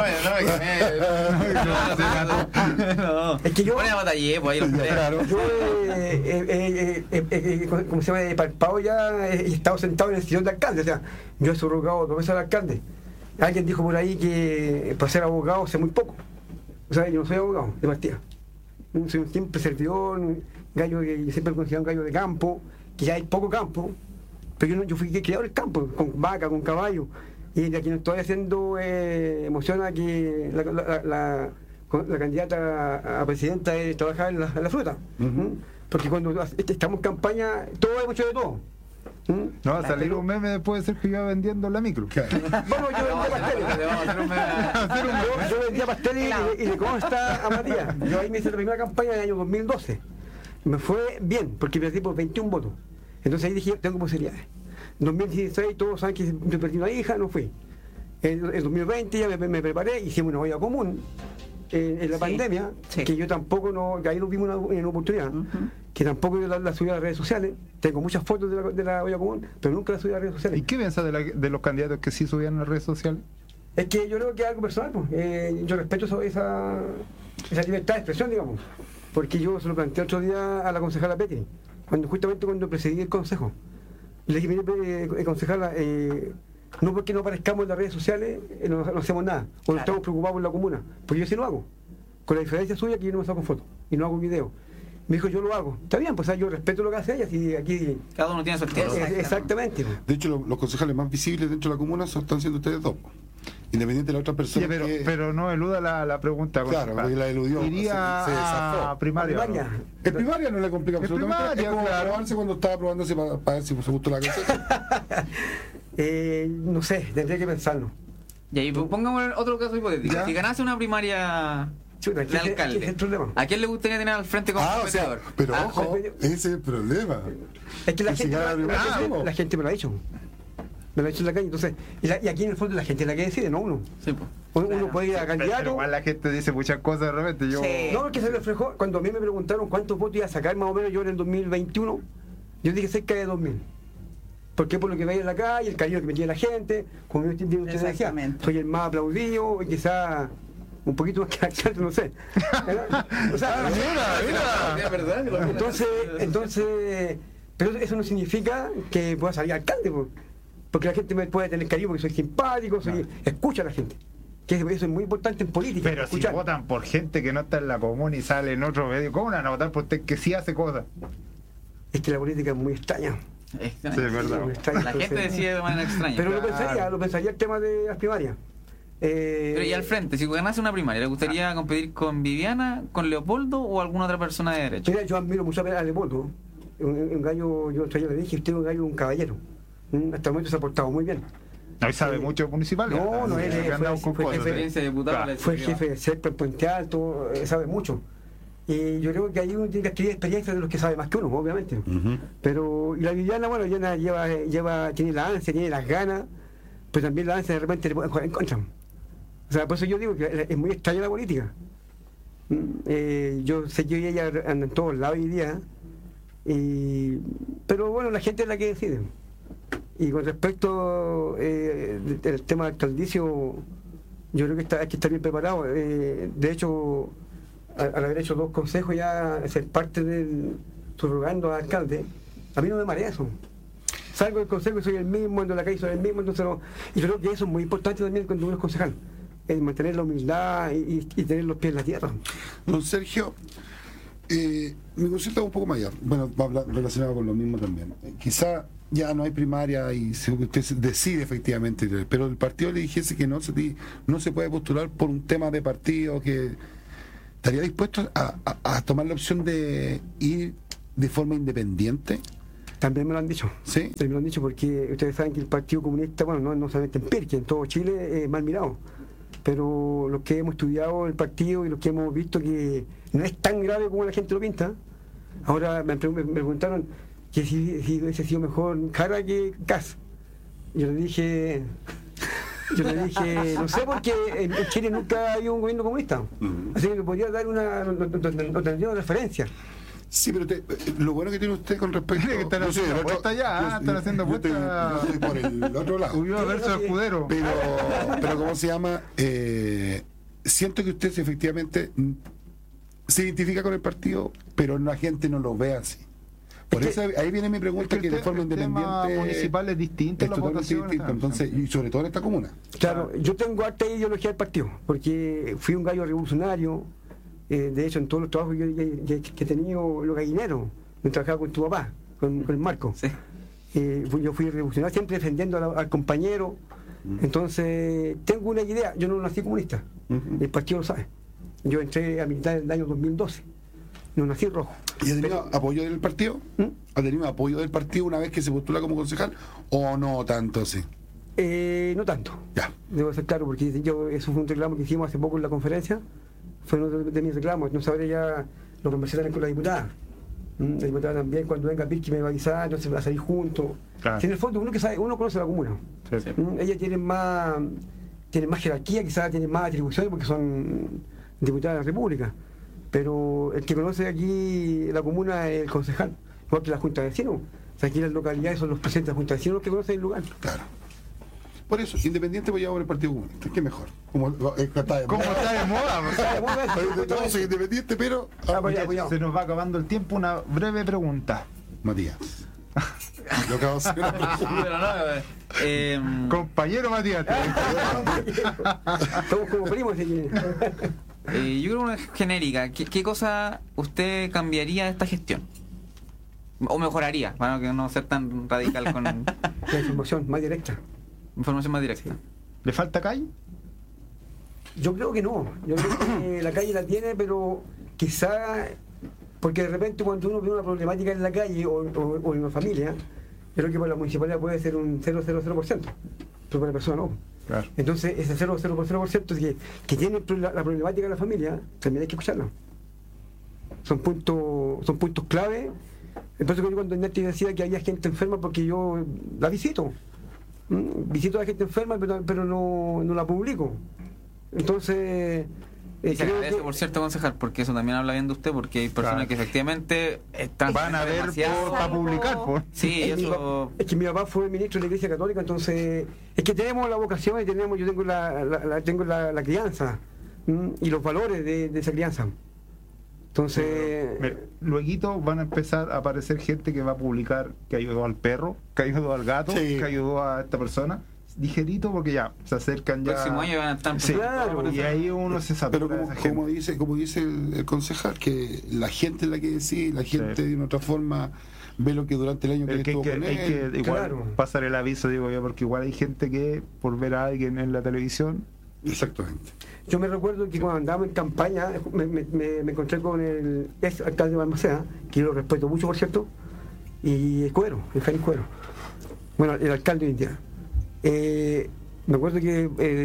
no, es que yo pone a batallé, pues ahí lo claro. Yo eh, eh, eh, eh, como se llama, he palpado ya, he estado sentado en el sillón de alcalde, o sea, yo he subrogado dos veces al alcalde. Alguien dijo por ahí que para ser abogado sé muy poco. O sea, yo no soy abogado, de partida. Soy siempre servidor, un gallo que siempre he considerado un gallo de campo, que ya hay poco campo, pero yo, no, yo fui criado en el campo, con vaca, con caballo. Y de aquí no estoy haciendo, eh, emociona que la, la, la, la candidata a presidenta es trabajar en la, en la fruta. Uh-huh. Porque cuando estamos en campaña, todo hay mucho de todo. ¿Mm? No va a salir un meme después de ser que iba vendiendo la micro. Bueno, yo vendía pasteles. yo, yo vendía pasteles y, y le consta a Matías. Yo ahí me hice la primera campaña en el año dos mil doce. Me fue bien, porque perdí por veintiún votos. Entonces ahí dije, tengo posibilidades. En dos mil dieciséis todos saben que yo perdí una hija, no fui. En el dos mil veinte ya me, me preparé, hicimos una olla común. En, en la sí, pandemia, sí. que yo tampoco, no, que ahí nos vimos una, una oportunidad, uh-huh. que tampoco yo la, la subí a las redes sociales. Tengo muchas fotos de la, de la olla común, pero nunca la subí a las redes sociales. ¿Y qué piensas de, la, de los candidatos que sí subían a las redes sociales? Es que yo creo que es algo personal, pues. eh, yo respeto eso, esa, esa libertad de expresión, digamos, porque yo se lo planteé otro día a la concejala Petri, cuando, justamente cuando presidí el consejo. Le dije, mire, eh, concejala, eh, no porque no aparezcamos en las redes sociales, eh, no, no hacemos nada, o no claro. estamos preocupados por la comuna, porque yo sí lo hago, con la diferencia suya que yo no me saco fotos y no hago video. Me dijo, yo lo hago. Está bien, pues yo respeto lo que hace ella, si aquí... Cada uno tiene su estilo. Exactamente. Exactamente. De hecho, lo, los concejales más visibles dentro de la comuna son, están siendo ustedes dos, independiente de la otra persona. Sí, pero, que... pero no eluda la, la pregunta. Claro, porque la eludió. Iría se, se a primaria. primaria. ¿No? En primaria no le complica absolutamente. Primaria, es como claro. aprobarse cuando estaba aprobándose para, para ver si se gustó la cosa. eh, no sé, tendría que pensarlo. Y ahí pongamos otro caso hipotético. ¿Ya? Si ganase una primaria... Chuta, de alcalde, ¿qué es el problema? ¿A quién le gustaría tener al frente como ah, o sea, pero ah, ojo, ese es el problema. Es que la, si gente, la, la, ah, gente, la gente me lo ha dicho. Me lo ha dicho en la calle. Entonces, y, la, y aquí en el fondo la gente es la que decide, no uno. Sí, pues. Uno, claro. uno puede ir a candidato. Pero igual la gente dice muchas cosas de repente. Yo... Sí. No, porque se reflejó. Cuando a mí me preguntaron cuántos votos iba a sacar más o menos yo en el dos mil veintiuno, yo dije cerca de dos mil. ¿Por qué? Por lo que veía en la calle, el cariño que me tiene la gente, como yo decía, soy el más aplaudido y quizás un poquito más que alcalde, no sé. O sea, mira, mira. Entonces, entonces, pero eso no significa que pueda salir alcalde, porque la gente me puede tener cariño porque soy simpático, soy, no. escucha a la gente. Que eso es muy importante en política. Pero escuchar. Si votan por gente que no está en la comuna y sale en otro medio, ¿cómo van a votar por usted que sí hace cosas? Es que la política es muy extraña. Extraña. Sí, es verdad. Extraña, la gente decide de manera extraña. Pero claro. lo pensaría, lo pensaría el tema de las primarias. Eh, Pero y al frente, si ganase una primaria, ¿le gustaría ah. competir con Viviana, con Leopoldo o alguna otra persona de derecha? Mira, yo admiro mucho a Leopoldo. Un, un gallo, yo otra vez le dije, usted es un gallo, un caballero. Hasta el momento se ha portado muy bien. ¿No sabe eh, mucho municipal? No, no, él fue, fue, fue, experiencia de diputado. Claro. Fue jefe de C E P en Puente Alto, eh, sabe mucho. Y yo creo que ahí uno tiene que adquirir experiencia de los que sabe más que uno, obviamente. Uh-huh. Pero, y la Viviana, bueno, Viviana lleva, lleva, tiene la ansia, tiene las ganas, pero también la ansia de repente le pueden jugar en contra. O sea, por eso yo digo que es muy extraña la política. Eh, yo sé que ella anda en todos lados hoy día, y, pero bueno, la gente es la que decide. Y con respecto eh, del tema alcaldicio, yo creo que está, hay que estar bien preparado. Eh, de hecho, al, al haber hecho dos consejos ya, ser parte del subrogando al alcalde, a mí no me marea eso. Salgo del consejo y soy el mismo, ando en la calle soy el mismo, entonces no, y creo que eso es muy importante también cuando uno es concejal, es mantener la humildad y, y, y tener los pies en la tierra. Don Sergio, eh, mi consulta es un poco mayor, bueno, va a hablar relacionado con lo mismo también. Eh, quizá ya no hay primaria y se, usted decide efectivamente, pero el partido le dijese que no se, no se puede postular por un tema de partido, que estaría dispuesto a, a, a tomar la opción de ir de forma independiente. También me lo han dicho. ¿Sí? También me lo han dicho porque ustedes saben que el Partido Comunista, bueno, no, no solamente en Pirque, en todo Chile es mal mirado. Pero los que hemos estudiado el partido y los que hemos visto que no es tan grave como la gente lo pinta. Ahora me, me, me preguntaron que si, si hubiese sido mejor Jara que Kass. Yo le dije, yo le dije, no sé, porque en Chile nunca ha habido un gobierno comunista. Uh-huh. Así que me podría dar una, no, no, no, no tendría una referencia. Sí, pero te, lo bueno que tiene usted con respecto que están haciendo no sé, apuesta ya, yo, ah, están haciendo apuesta. Yo estoy por el otro lado. Ulloa versus Escudero. Pero, pero ¿cómo se llama? Eh, siento que usted efectivamente se identifica con el partido, pero la gente no lo ve así. Por es eso que, ahí viene mi pregunta, es que, que de forma el independiente tema municipal es distinto, es totalmente distinto, entonces, y sobre todo en esta comuna. Claro, yo tengo harta ideología del partido, porque fui un gallo revolucionario. Eh, de hecho, en todos los trabajos que, que, que he tenido, los gallineros, me trabajaba con tu papá, con, con el Marco. Sí. Eh, yo fui revolucionario, siempre defendiendo a la, al compañero. Uh-huh. Entonces, tengo una idea. Yo no nací comunista, uh-huh. El partido lo sabe. Yo entré a militar en el año dos mil doce, no nací rojo. ¿Y ha tenido Pero, apoyo del partido? ¿Mm? ¿Ha tenido apoyo del partido una vez que se postula como concejal o no tanto así? Eh, no tanto. Ya. Debo ser claro, porque yo, eso fue un reclamo que hicimos hace poco en la conferencia. Fue uno de, de mis reclamos. No sabré ya lo conversé también con la diputada. ¿Mm? La diputada también, cuando venga Pirque me va a avisar, entonces va a salir juntos. Claro. Si en el fondo uno que sabe, uno conoce la comuna. Sí, sí. ¿Mm? Ella tiene más, tiene más jerarquía, quizás tiene más atribuciones porque son diputadas de la República. Pero el que conoce aquí la comuna es el concejal, igual que la Junta de Vecinos. O sea, aquí las localidades son los presidentes de la Junta de Vecinos los que conocen el lugar. Claro. Por eso, independiente voy a por el Partido Comunista. ¿Qué mejor? Como está de moda. Está de moda. Yo soy independiente, pero ah, pues ya, se nos va acabando el tiempo. Una breve pregunta. Matías. Lo que vamos a hacer. Pero no, eh, compañero Matías. Estamos como primos. Eh, yo creo una genérica. ¿Qué, ¿Qué cosa usted cambiaría de esta gestión? O mejoraría, para que no ser tan radical con la información más directa. Información más directa. Sí. ¿Le falta calle? Yo creo que no. Yo creo que la calle la tiene, pero quizá, porque de repente cuando uno ve una problemática en la calle o, o, o en una familia, yo creo que para la municipalidad puede ser un cero coma cero cero por ciento, pero para la persona no. Claro. Entonces, ese cero coma cero por ciento que, que tiene la, la problemática de la familia, también hay que escucharla. Son puntos, son puntos clave. Entonces, cuando Nati decía que había gente enferma, porque yo la visito. Visito a la gente enferma, pero, pero no, no la publico. Entonces, eh, se agradece, que, por cierto, concejal, porque eso también habla bien de usted, porque hay personas claro. que efectivamente están van a ver para publicar. Por. Sí, es, eso... mi, es que mi papá fue ministro de la Iglesia Católica, entonces es que tenemos la vocación y tenemos, yo tengo la, la, la tengo la, la crianza ¿m? y los valores de, de esa crianza. Entonces, luego van a empezar a aparecer gente que va a publicar que ayudó al perro, que ayudó al gato, sí. que ayudó a esta persona. Ligerito, porque ya se acercan ya. El próximo año van a estar. Sí, claro, y ahí uno se satura. Pero como, como dice, como dice el, el concejal, que la gente es la que decide, la gente sí. de una otra forma ve lo que durante el año que, el que estuvo que, con hay él. que igual claro. pasar el aviso, digo yo, porque igual hay gente que por ver a alguien en la televisión. Exactamente. Yo me recuerdo que cuando andábamos en campaña me, me, me encontré con el ex alcalde de Balmaceda, que yo lo respeto mucho, por cierto, y Escudero, el Jaime Escudero. Bueno, el alcalde de India. Eh, me acuerdo que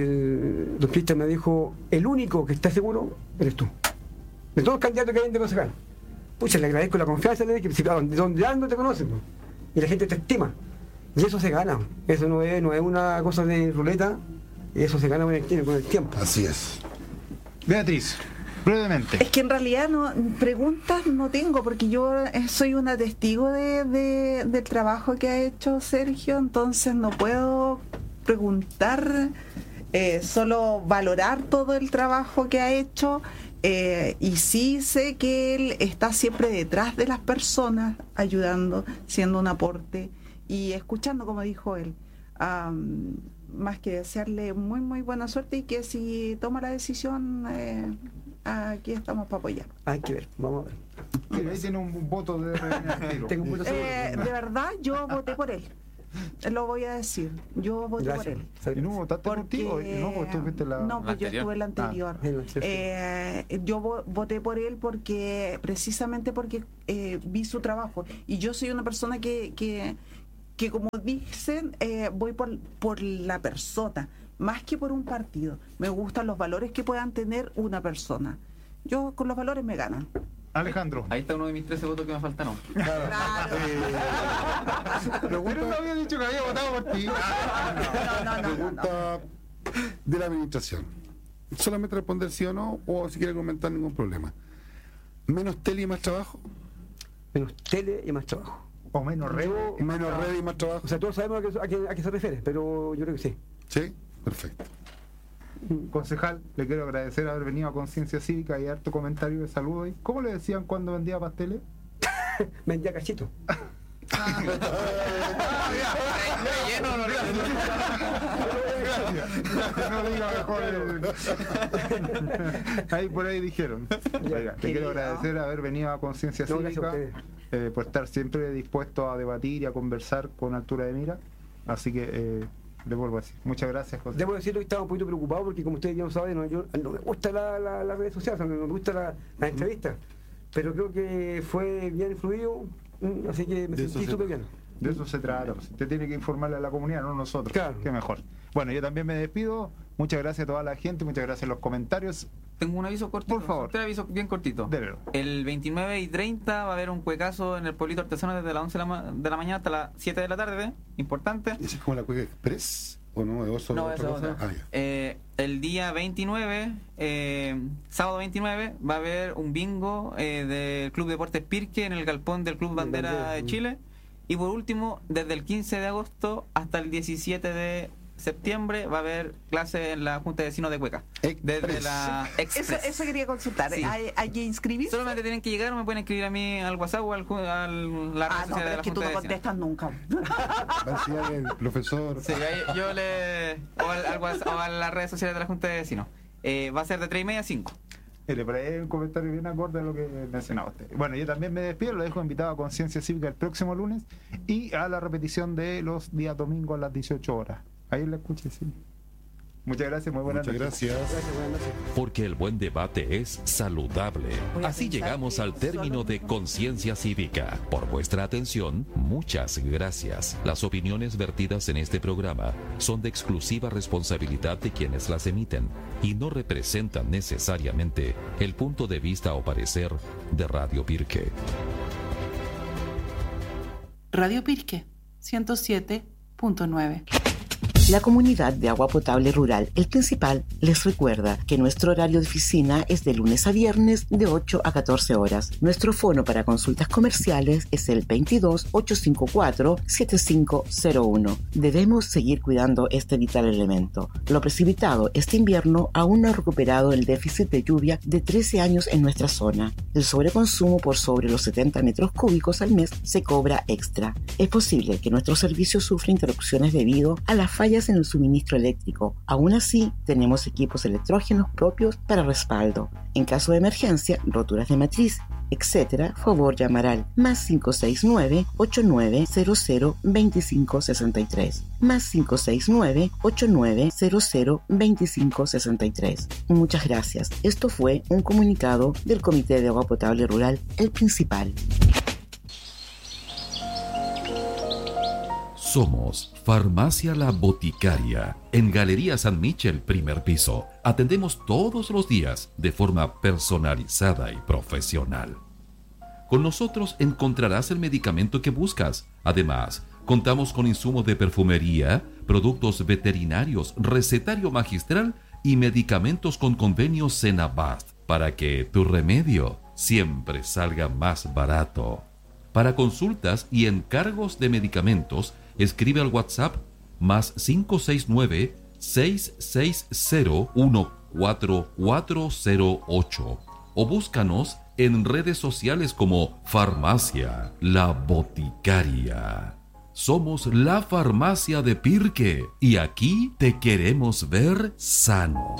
el don Cristian me dijo, el único que está seguro eres tú. De todos los candidatos que hay de concejal. Pucha, le agradezco la confianza de que si, de donde ando te conocen, ¿no? Y la gente te estima. Y eso se gana. Eso no es, no es una cosa de ruleta. Y eso se gana con el, con el tiempo. Así es. Beatriz, brevemente. Es que en realidad no preguntas no tengo, porque yo soy una testigo de, de, del trabajo que ha hecho Sergio, entonces no puedo preguntar, eh, solo valorar todo el trabajo que ha hecho, Eh, y sí sé que él está siempre detrás de las personas, ayudando, siendo un aporte y escuchando, como dijo él. Um, más que desearle muy, muy buena suerte y que si toma la decisión, eh, aquí estamos para apoyar. Hay que ver, vamos a ver. Sí, ahí tiene un voto de... Tengo un voto eh, de verdad, yo voté por él. Lo voy a decir, yo voté Gracias. por él. ¿Y no votaste Porque, contigo? No, pues tú fuiste la... no, pues yo estuve la anterior. Ah, eh, yo vo voté por él porque precisamente porque eh, vi su trabajo. Y yo soy una persona que, que, que como dicen, eh, voy por, por la persona, más que por un partido. Me gustan los valores que puedan tener una persona. Yo con los valores me ganan. Alejandro. Ahí está uno de mis trece votos que me faltaron. Claro. Eh, Pero no había dicho que había votado por ti. No, no, no, Pregunta no, no. de la administración. Solamente responder sí o no, o si quiere comentar, ningún problema. ¿Menos tele y más trabajo? Menos tele y más trabajo. O menos red. Yo, menos red y más trabajo. O sea, todos sabemos a qué, a qué, a qué se refiere, pero yo creo que sí. Sí, perfecto. Concejal, le quiero agradecer haber venido a Conciencia Cívica y harto comentario de saludo. ¿Y cómo le decían cuando vendía pasteles? Vendía cachito. No diga mejor. Ahí por ahí dijeron. Oiga, le quiero agradecer haber venido a Conciencia No, Cívica, eh, por estar siempre dispuesto a debatir y a conversar con altura de mira. Así que eh, le vuelvo a decir, muchas gracias, José. Debo decirlo que estaba un poquito preocupado porque, como ustedes ya lo saben, no, yo, no me gusta la, la, las redes sociales, no me gusta la, la entrevista, pero creo que fue bien fluido, así que me sentí súper bien. De eso se trata, usted tiene que informarle a la comunidad, no nosotros. Claro. Qué mejor. Bueno, yo también me despido. Muchas gracias a toda la gente, muchas gracias a los comentarios. Tengo un aviso cortito. Por favor. Un aviso bien cortito. Débelo. El veintinueve y treinta va a haber un cuecazo en el pueblito artesano desde las once de la, de la mañana hasta las siete de la tarde. Importante. ¿Ese es como la Cueca Express? ¿O no? ¿Es otra No, eso cosa? otra. Ah, ya. Eh, el día veintinueve, eh, sábado veintinueve, va a haber un bingo eh, del Club Deportes Pirque en el galpón del Club Bandera de Chile. Y por último, desde el quince de agosto hasta el diecisiete de septiembre va a haber clases en la Junta de Vecinos de Cueca. Desde la Eso, eso quería consultar. Sí. ¿Hay, hay que inscribirse? Solamente tienen que llegar o me pueden escribir a mí al WhatsApp o al, al la red Ah, no, social pero de es la que tú Junta no de Vecinos. contestas nunca. Va a ser el profesor. Sí, ahí yo le... O, al, al WhatsApp, o a las redes sociales de la Junta de Vecinos. Eh, va a ser de tres y media a cinco. Mire, por ahí hay un comentario bien acorde a lo que mencionaba usted. Bueno, yo también me despido, lo dejo invitado a Conciencia Cívica el próximo lunes y a la repetición de los días domingos a las dieciocho horas. Ahí la escuché, sí. Muchas gracias, muy buenas Muchas noches. gracias. Porque el buen debate es saludable. Así llegamos al término de Conciencia Cívica. Por vuestra atención, muchas gracias. Las opiniones vertidas en este programa son de exclusiva responsabilidad de quienes las emiten y no representan necesariamente el punto de vista o parecer de Radio Pirque. Radio Pirque, ciento siete punto nueve. La Comunidad de Agua Potable Rural El Principal les recuerda que nuestro horario de oficina es de lunes a viernes de ocho a catorce horas. Nuestro fono para consultas comerciales es el veintidós, ochocientos cincuenta y cuatro, setenta y cinco cero uno. Debemos seguir cuidando este vital elemento. Lo precipitado este invierno aún no ha recuperado el déficit de lluvia de trece años en nuestra zona. El sobreconsumo por sobre los setenta metros cúbicos al mes se cobra extra. Es posible que nuestro servicio sufra interrupciones debido a las fallas en el suministro eléctrico. Aún así, tenemos equipos electrógenos propios para respaldo. En caso de emergencia, roturas de matriz, etcétera, favor llamar al más cinco seis nueve, ocho nueve cero cero, dos cinco seis tres. Más cinco seis nueve, ocho nueve cero cero, dos cinco seis tres. Muchas gracias. Esto fue un comunicado del Comité de Agua Potable Rural El Principal. Somos Farmacia La Boticaria, en Galería San Michel, primer piso. Atendemos todos los días de forma personalizada y profesional. Con nosotros encontrarás el medicamento que buscas. Además, contamos con insumos de perfumería, productos veterinarios, recetario magistral y medicamentos con convenio Senabast para que tu remedio siempre salga más barato. Para consultas y encargos de medicamentos, escribe al WhatsApp más cinco seis nueve, seis seis cero, uno cuatro cuatro cero ocho o búscanos en redes sociales como Farmacia La Boticaria. Somos la farmacia de Pirque y aquí te queremos ver sano.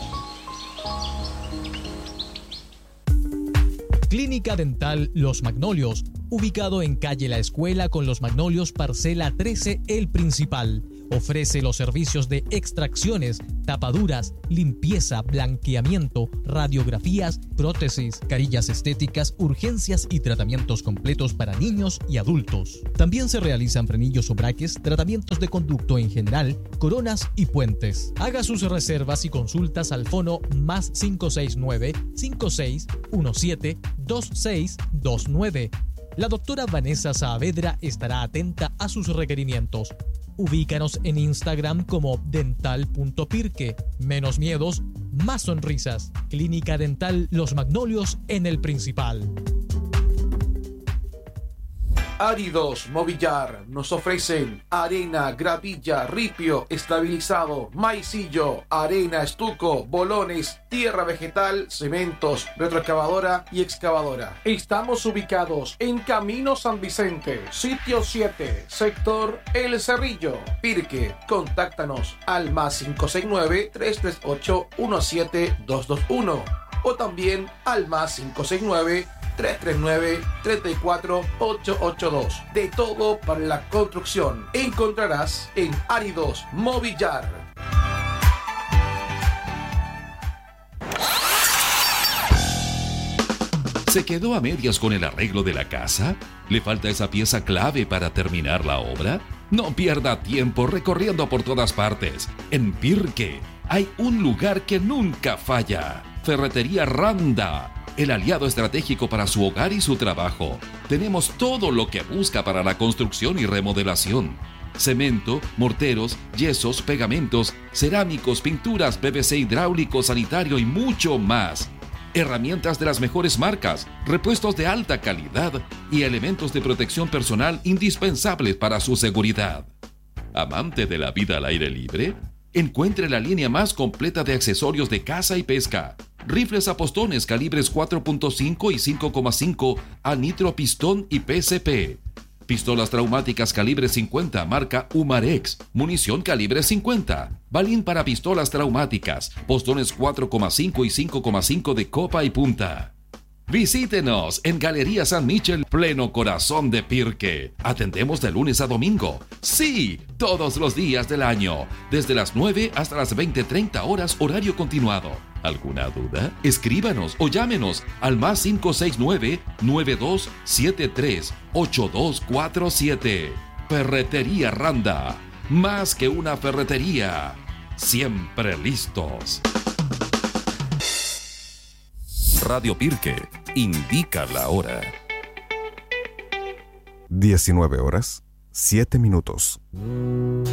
Clínica Dental Los Magnolios, ubicado en calle La Escuela con Los Magnolios, parcela trece, El Principal. Ofrece los servicios de extracciones, tapaduras, limpieza, blanqueamiento, radiografías, prótesis, carillas estéticas, urgencias y tratamientos completos para niños y adultos. También se realizan frenillos o braques, tratamientos de conducto en general, coronas y puentes. Haga sus reservas y consultas al fono más cinco seis nueve, cinco seis uno siete, dos seis dos nueve. La doctora Vanessa Saavedra estará atenta a sus requerimientos. Ubícanos en Instagram como dental.pirque. Menos miedos, más sonrisas. Clínica Dental Los Magnolios en El Principal. Áridos Movillar nos ofrecen arena, gravilla, ripio, estabilizado, maicillo, arena, estuco, bolones, tierra vegetal, cementos, retroexcavadora y excavadora. Estamos ubicados en Camino San Vicente, sitio siete, sector El Cerrillo, Pirque. Contáctanos al más cinco seis nueve, tres tres ocho, uno siete dos dos uno o también al más cinco seis nueve, tres tres nueve, tres cuatro ocho ocho dos. De todo para la construcción encontrarás en Áridos Movillar. ¿Se quedó a medias con el arreglo de la casa? ¿Le falta esa pieza clave para terminar la obra? No pierda tiempo recorriendo por todas partes. En Pirque hay un lugar que nunca falla. Ferretería Randa, el aliado estratégico para su hogar y su trabajo. Tenemos todo lo que busca para la construcción y remodelación. Cemento, morteros, yesos, pegamentos, cerámicos, pinturas, P V C hidráulico, sanitario y mucho más. Herramientas de las mejores marcas, repuestos de alta calidad y elementos de protección personal indispensables para su seguridad. ¿Amante de la vida al aire libre? Encuentre la línea más completa de accesorios de caza y pesca. Rifles a postones calibres cuatro punto cinco y cinco coma cinco a nitro pistón y P C P. Pistolas traumáticas calibre cincuenta marca Umarex. Munición calibre cincuenta. Balín para pistolas traumáticas. Postones cuatro coma cinco y cinco coma cinco de copa y punta. Visítenos en Galería San Michel, pleno corazón de Pirque. Atendemos de lunes a domingo. Sí, todos los días del año. Desde las nueve hasta las veinte treinta horas horario continuado. ¿Alguna duda? Escríbanos o llámenos al más cinco seis nueve, nueve dos siete tres, ocho dos cuatro siete. Ferretería Randa. Más que una ferretería. Siempre listos. Radio Pirque indica la hora. diecinueve horas, siete minutos.